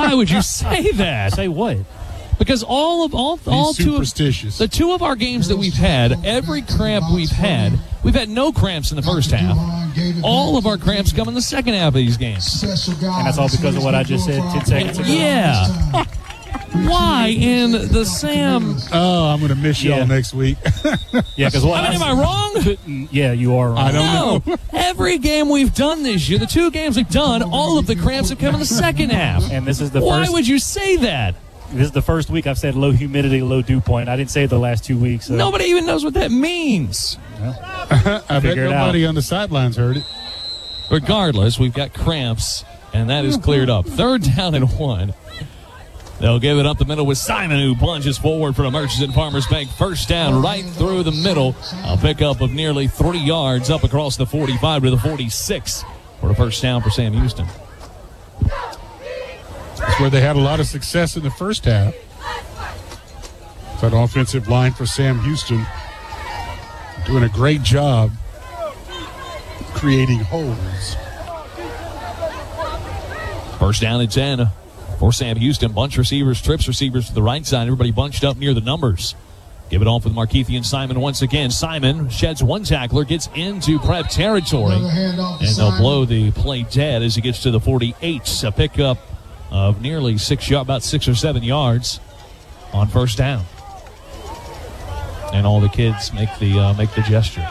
Why would you say that? Say what? Because all superstitious. The two of our games that we've had, every cramp we've had no cramps in the first half. All of our cramps come in the second half of these games. And that's all because of what I just said 10 seconds ago? Yeah. Why in the Sam? Oh, I'm going to miss y'all next week. Yeah, because what? Am I wrong? Yeah, you are wrong. I don't know. Every game we've done this year, the two games we've done, all of the cramps have come in the second half. And this is the Why first. would you say that? This is the first week I've said low humidity, low dew point. I didn't say it the last 2 weeks. So. Nobody even knows what that means. I bet nobody on the sidelines heard it. Regardless, we've got cramps, and that is cleared up. 3rd down and 1. They'll give it up the middle with Simon, who plunges forward for the Murchison Farmers Bank. First down right through the middle. A pickup of nearly 3 yards up across the 45 to the 46 for a first down for Sam Houston. That's where they had a lot of success in the first half. That offensive line for Sam Houston doing a great job creating holes. First down and 10 for Sam Houston. Bunch receivers, trips receivers to the right side. Everybody bunched up near the numbers. Give it off with Markeithian Simon once again. Simon sheds one tackler, gets into prep territory, and they'll blow the play dead as he gets to the 48. A pickup of nearly 6 yards, about 6 or 7 yards on first down. And all the kids make the gesture.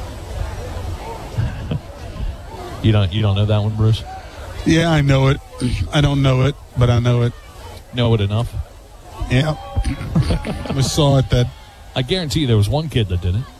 You don't know that one, Bruce? Yeah, I know it. I don't know it, but I know it. Know it enough? Yeah. I saw it that. I guarantee you there was one kid that did it.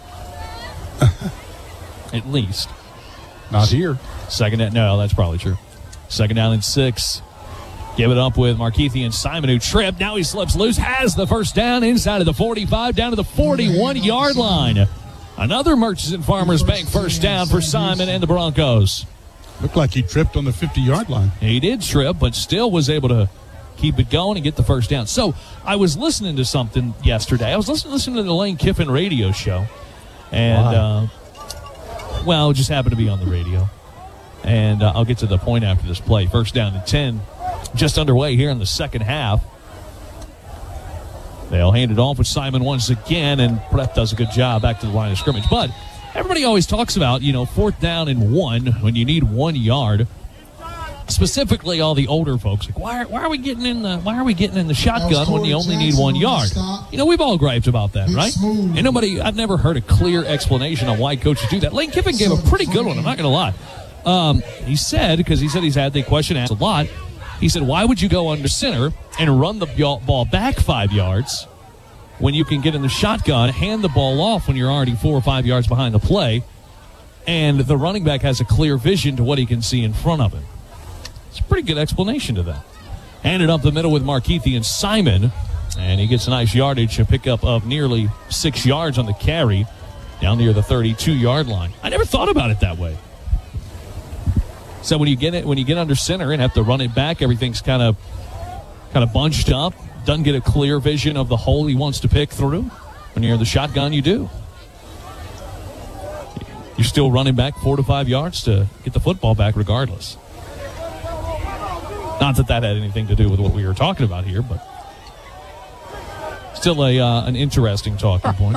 At least. Not here. Second down. No, that's probably true. 2nd down and 6. Give it up with Markeithian Simon, who tripped. Now he slips loose. Has the first down inside of the 45, down to the 41-yard line. Another Murchison Farmers Bank first down for Simon and the Broncos. Looked like he tripped on the 50-yard line. He did trip, but still was able to keep it going and get the first down. So I was listening to something yesterday. I was listening to the Lane Kiffin radio show. And, it just happened to be on the radio. And I'll get to the point after this play. First down and 10. Just underway here in the second half. They'll hand it off with Simon once again, and Brett does a good job back to the line of scrimmage. But everybody always talks about, 4th down and 1 when you need 1 yard. Specifically, all the older folks, like, why are we getting in the shotgun when you only need 1 yard? We've all griped about that, right? And I've never heard a clear explanation on why coaches do that. Lane Kiffin gave a pretty good one, I'm not going to lie. He said he's had the question asked a lot. He said, why would you go under center and run the ball back 5 yards when you can get in the shotgun, hand the ball off when you're already 4 or 5 yards behind the play, and the running back has a clear vision to what he can see in front of him? It's a pretty good explanation to that. Handed up the middle with Markeithian Simon, and he gets a nice yardage, a pickup of nearly 6 yards on the carry down near the 32-yard line. I never thought about it that way. So when you get under center and have to run it back, everything's kind of bunched up. Doesn't get a clear vision of the hole he wants to pick through. When you're in the shotgun, you do. You're still running back 4 to 5 yards to get the football back regardless. Not that had anything to do with what we were talking about here, but still an interesting talking point.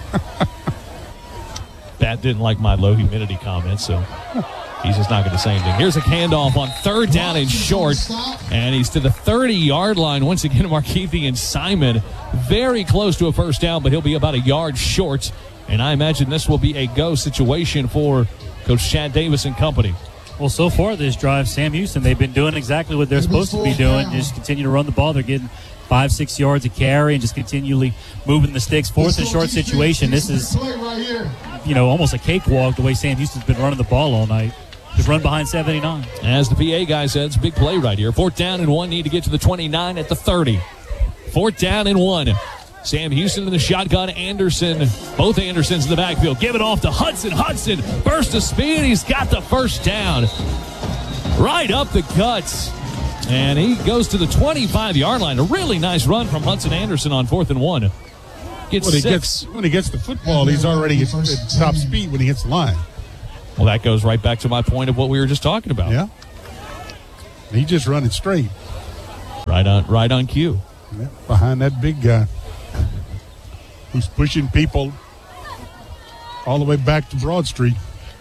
Bat didn't like my low humidity comment, so he's just not going to say anything. Here's a handoff on 3rd down and short, and he's to the 30-yard line. Once again, Markeithian Simon very close to a first down, but he'll be about a yard short. And I imagine this will be a go situation for Coach Chad Davis and company. Well, so far this drive, Sam Houston, they've been doing exactly what they're supposed to be doing. Just continue to run the ball. They're getting 5-6 yards a carry and just continually moving the sticks. 4th and short situation. This is, almost a cakewalk the way Sam Houston's been running the ball all night. Just run behind 79. As the PA guy said, it's a big play right here. 4th down and 1, need to get to the 29 at the 30. 4th down and 1. Sam Houston in the shotgun. Anderson, both Andersons in the backfield. Give it off to Hudson. Hudson, burst of speed. He's got the first down. Right up the guts. And he goes to the 25-yard line. A really nice run from Hudson Anderson on 4th and 1. When he gets the football, he's already at top speed when he hits the line. Well, that goes right back to my point of what we were just talking about. Yeah. He's just running straight. Right on cue. Yeah, behind that big guy who's pushing people all the way back to Broad Street.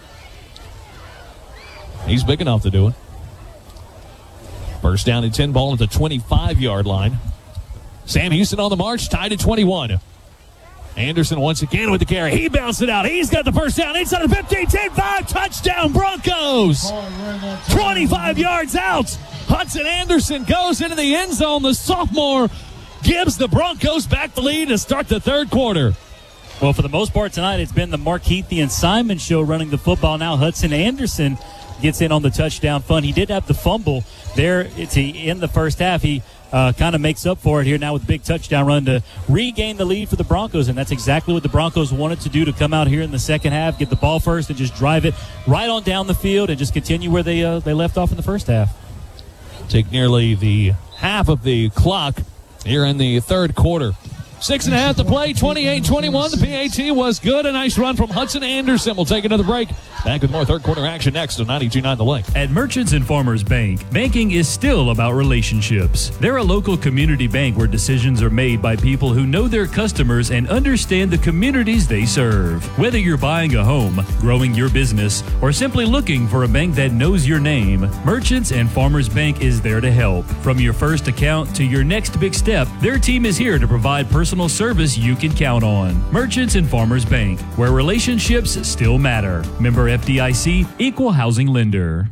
He's big enough to do it. First down and 10, ball at the 25-yard line. Sam Houston on the march, tied at 21. Anderson once again with the carry. He bounced it out. He's got the first down inside the 15, 10-5. Touchdown, Broncos. 25 yards out. Hudson Anderson goes into the end zone. The sophomore gives the Broncos back the lead to start the third quarter. Well, for the most part tonight, it's been the Markeithian Simon show running the football. Now Hudson Anderson gets in on the touchdown fun. He did have the fumble there in the first half. He kind of makes up for it here now with a big touchdown run to regain the lead for the Broncos, and that's exactly what the Broncos wanted to do, to come out here in the second half, get the ball first, and just drive it right on down the field and just continue where they left off in the first half. Take nearly the half of the clock here in the third quarter. 6.5 to play, 28-21. The PAT was good. A nice run from Hudson Anderson. We'll take another break. Back with more third quarter action next on 92.9 The Link. At Merchants and Farmers Bank, banking is still about relationships. They're a local community bank where decisions are made by people who know their customers and understand the communities they serve. Whether you're buying a home, growing your business, or simply looking for a bank that knows your name, Merchants and Farmers Bank is there to help. From your first account to your next big step, their team is here to provide personal service you can count on. Merchants and Farmers Bank, where relationships still matter. Member FDIC, Equal Housing Lender.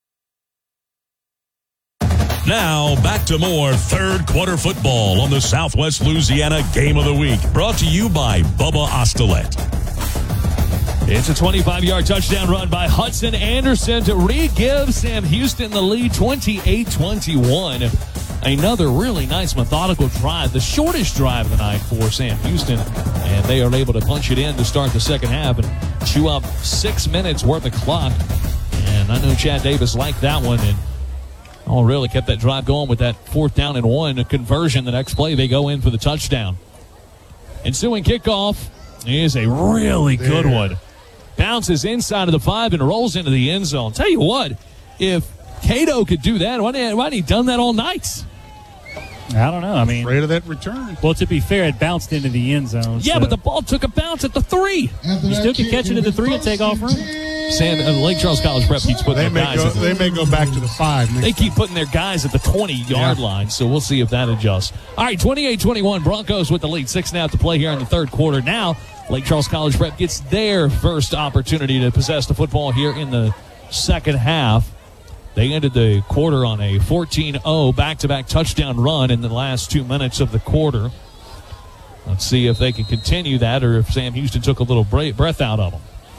Now, back to more third quarter football on the Southwest Louisiana Game of the Week. Brought to you by Bubba Ostelet. It's a 25-yard touchdown run by Hudson Anderson to re-give Sam Houston the lead, 28-21. Another really nice methodical drive, the shortest drive of the night for Sam Houston, and they are able to punch it in to start the second half and chew up 6 minutes worth of clock. And I know Chad Davis liked that one, and really kept that drive going with that 4th down and 1 conversion. The next play, they go in for the touchdown. Ensuing kickoff is a really good one. Bounces inside of the 5 and rolls into the end zone. Tell you what, if Cato could do that, why hadn't he done that all night? I don't know. I mean, Afraid of that return. well, to be fair, it bounced into the end zone. Yeah, so but the ball took a bounce at the 3. you still can catch it at the 3 and take off running. Lake Charles College Prep keeps putting They their guys may go back to the 5. They keep putting their guys at the 20-yard line, so we'll see if that adjusts. All right, 28-21, Broncos with the lead. 6.5 to play here in the third quarter. Now, Lake Charles College Prep gets their first opportunity to possess the football here in the second half. They ended the quarter on a 14-0 back-to-back touchdown run in the last 2 minutes of the quarter. Let's see if they can continue that or if Sam Houston took a little breath out of them.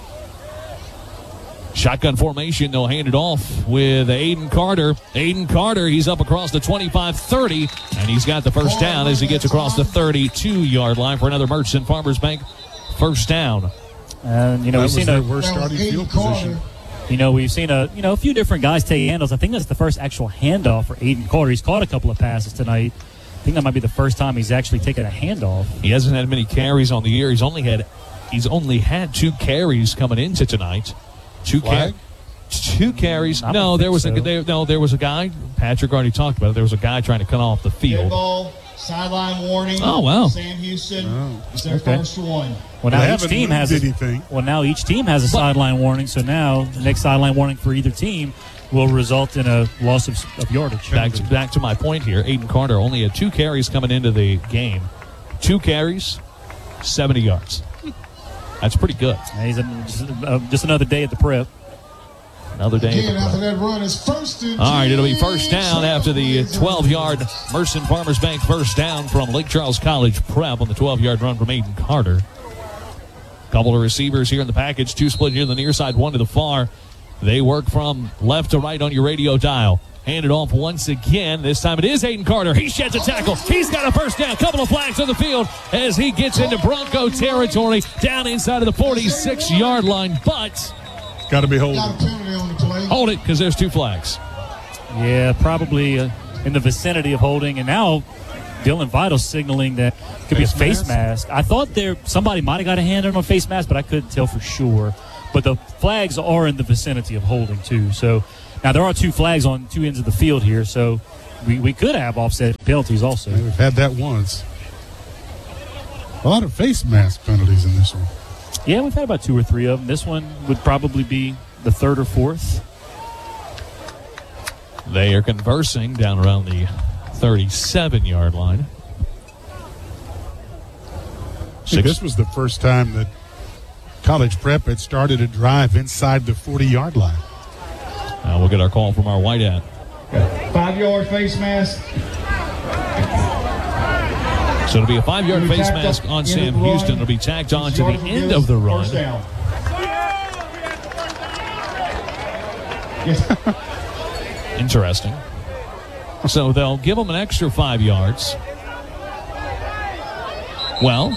Shotgun formation, they'll hand it off with Aiden Carter. Aiden Carter, he's up across the 25-30, and he's got the first down as he gets across the 32-yard line for another Merchants and Farmers Bank first down. And, We've seen a worst starting field position. We've seen a few different guys take handles. I think that's the first actual handoff for Aiden Carter. He's caught a couple of passes tonight. I think that might be the first time he's actually taken a handoff. He hasn't had many carries on the year. He's only had 2 carries coming into tonight. Two carries. No, there was a guy. Patrick already talked about it. There was a guy trying to cut off the field. Ball, sideline warning. Oh, wow. Sam Houston. It's their first one. Well, now each team has anything. Each team has a sideline warning. So now the next sideline warning for either team will result in a loss of yardage. Back to my point here. Aiden Carter only had 2 carries coming into the game. 2 carries, 70 yards. That's pretty good. He's just another day at the prep. Another day. Again, after that run is first and 10. All right, it'll be first down after the 12-yard Merchants and Farmers Bank first down from Lake Charles College Prep on the 12-yard run from Aiden Carter. Couple of receivers here in the package. 2 split here to the near side, 1 to the far. They work from left to right on your radio dial. Hand it off once again. This time it is Aiden Carter. He sheds a tackle. He's got a first down. Couple of flags on the field as he gets into Bronco territory down inside of the 46-yard line. But got to be holding. Got a penalty on the play. Hold it because there's 2 flags. Yeah, probably in the vicinity of holding. And now Dylan Vital signaling that it could be a face mask. I thought somebody might have got a hand on a face mask, but I couldn't tell for sure. But the flags are in the vicinity of holding too. So now there are 2 flags on 2 ends of the field here. So we could have offset penalties also. Yeah, we've had that once. A lot of face mask penalties in this one. Yeah, we've had about 2 or 3 of them. This one would probably be the 3rd or 4th. They are conversing down around the 37-yard line. I think this was the first time that College Prep had started a drive inside the 40-yard line. Now we'll get our call from our white hat. 5-yard face mask. So it'll be a 5-yard face mask on Sam Houston. It'll be tacked on to the end of the run. Interesting. So they'll give them an extra 5 yards. Well,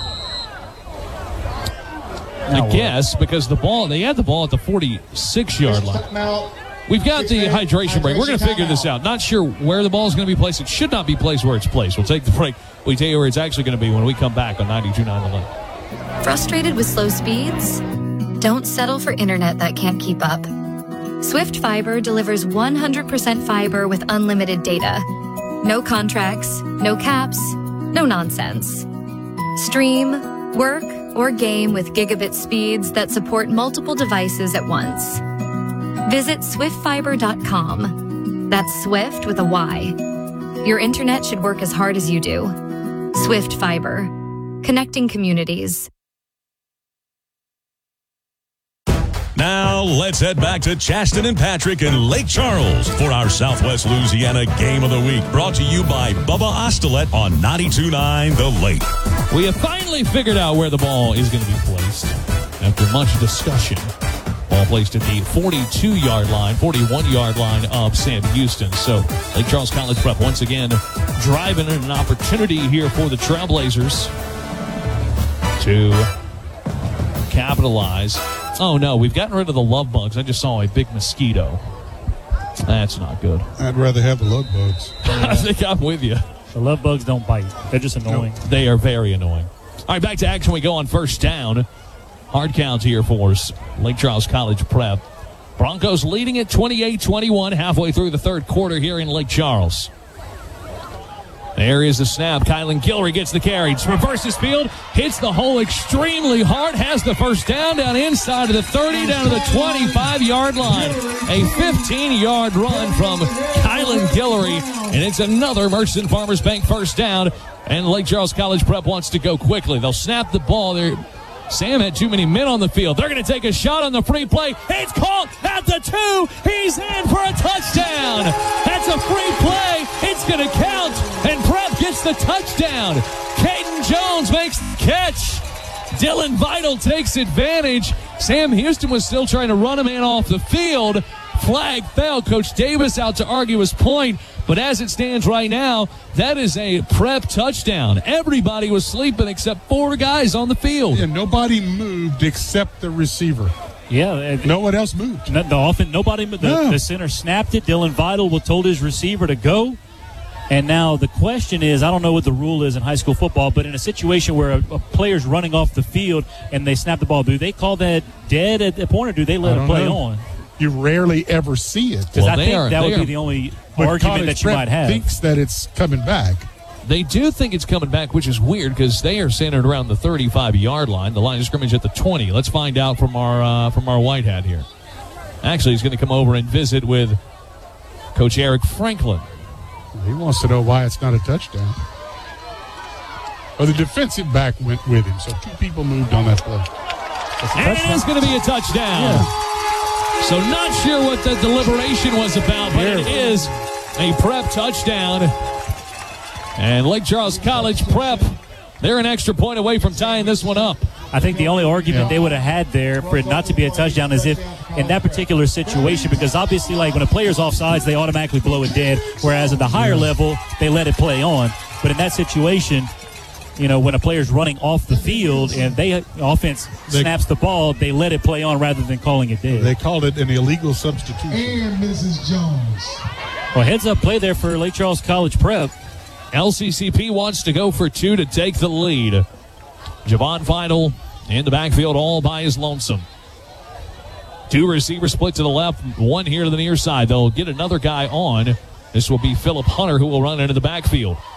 I guess because they had the ball at the 46-yard line. We've got the hydration break. We're going to figure this out. Not sure where the ball is going to be placed. It should not be placed where it's placed. We'll take the break. We'll tell you where it's actually going to be when we come back on 92.9 The Limit. Frustrated with slow speeds? Don't settle for internet that can't keep up. Swift Fiber delivers 100% fiber with unlimited data. No contracts, no caps, no nonsense. Stream, work, or game with gigabit speeds that support multiple devices at once. Visit swiftfiber.com. That's Swift with a Y. Your internet should work as hard as you do. Swift Fiber. Connecting communities. Now, let's head back to Chaston and Patrick in Lake Charles for our Southwest Louisiana Game of the Week. Brought to you by Bubba Ostelet on 92.9 The Lake. We have finally figured out where the ball is going to be placed after much discussion. Ball placed at the 42-yard line, 41-yard line of Sam Houston. So Lake Charles College Prep once again driving an opportunity here for the Trailblazers to capitalize. Oh, no, we've gotten rid of the love bugs. I just saw a big mosquito. That's not good. I'd rather have the love bugs. I think I'm with you. The love bugs don't bite. They're just annoying. No, they are very annoying. All right, back to action. We go on first down. Hard count here for Lake Charles College Prep. Broncos leading at 28-21 halfway through the third quarter here in Lake Charles. There is the snap. Kylan Guillory gets the carry. Reverses field. Hits the hole extremely hard. Has the first down inside of the 30, down to the 25-yard line. A 15-yard run from Kylan Guillory. And it's another Murchison Farmers Bank first down. And Lake Charles College Prep wants to go quickly. They'll snap the ball there. Sam had too many men on the field. They're going to take a shot on the free play. It's called at the 2. He's in for a touchdown. That's a free play. It's going to count. And Prep gets the touchdown. Caden Jones makes the catch. Dylan Vital takes advantage. Sam Houston was still trying to run a man off the field. Flag fell. Coach Davis out to argue his point. But as it stands right now, that is a Prep touchdown. Everybody was sleeping except 4 guys on the field. Yeah, nobody moved except the receiver. Yeah. No one else moved. The center snapped it. Dylan Vital told his receiver to go. And now the question is, I don't know what the rule is in high school football, but in a situation where a player's running off the field and they snap the ball, do they call that dead at the point or do they let it play on? You rarely ever see it. Because I think that would be the only argument that you might have. Thinks that it's coming back. They do think it's coming back, which is weird because they are centered around the 35-yard line. The line of scrimmage at the 20. Let's find out from our white hat here. Actually, he's going to come over and visit with Coach Eric Franklin. He wants to know why it's not a touchdown. Well, the defensive back went with him, so 2 people moved on that play. And it is going to be a touchdown. Yeah. So not sure what the deliberation was about, but it is a Prep touchdown. And Lake Charles College Prep, they're an extra point away from tying this one up. I think the only argument they would have had there for it not to be a touchdown is if in that particular situation, because obviously like when a player's offsides, they automatically blow it dead, whereas at the higher level, they let it play on. But in that situation, when a player's running off the field and offense snaps the ball, they let it play on rather than calling it dead. They called it an illegal substitution. And Mrs. Jones. Well, heads-up play there for Lake Charles College Prep. LCCP wants to go for 2 to take the lead. Javon Vital in the backfield all by his lonesome. 2 receivers split to the left, 1 here to the near side. They'll get another guy on This will be Philip Hunter who will run into the backfield.